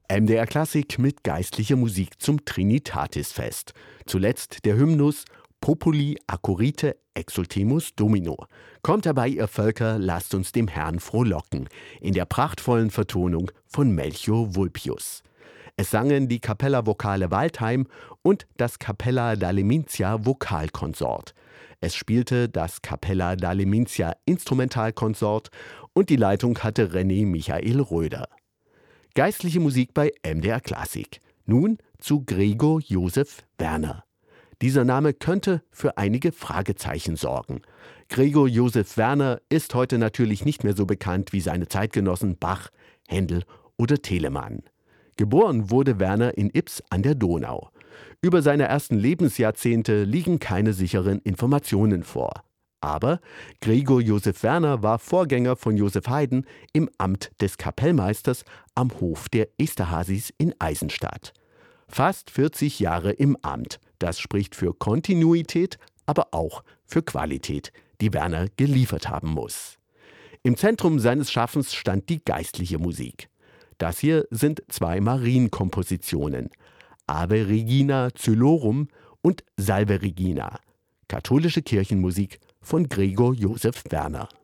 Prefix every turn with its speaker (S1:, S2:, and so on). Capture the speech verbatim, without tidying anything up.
S1: M D R Klassik mit geistlicher Musik zum Trinitatisfest. Zuletzt der Hymnus Populi acurite exultemus Domino. Kommt herbei, ihr Völker, lasst uns dem Herrn frohlocken, in der prachtvollen Vertonung von Melchior Vulpius. Es sangen die Capella Vocale Waldheim und das Capella d'Alemintia Vokalkonsort. Es spielte das Capella d'Alemintia Instrumentalkonsort und die Leitung hatte René Michael Röder. Geistliche Musik bei M D R Klassik. Nun zu Gregor Josef Werner. Dieser Name könnte für einige Fragezeichen sorgen. Gregor Josef Werner ist heute natürlich nicht mehr so bekannt wie seine Zeitgenossen Bach, Händel oder Telemann. Geboren wurde Werner in Ips an der Donau. Über seine ersten Lebensjahrzehnte liegen keine sicheren Informationen vor. Aber Gregor Josef Werner war Vorgänger von Joseph Haydn im Amt des Kapellmeisters am Hof der Esterházys in Eisenstadt. Fast vierzig Jahre im Amt. Das spricht für Kontinuität, aber auch für Qualität, die Werner geliefert haben muss. Im Zentrum seines Schaffens stand die geistliche Musik. Das hier sind zwei Marienkompositionen: Ave Regina Coelorum und Salve Regina. Katholische Kirchenmusik von Gregor Josef Werner.